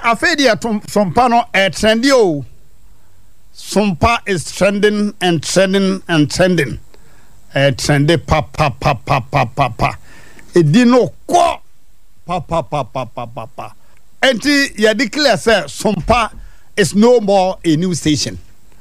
afedi sompa no trendy o. Sompa is trending and trending and trending. Trendy pa. Edino ko pa. Enti ya declare say Sompa is no more a new station.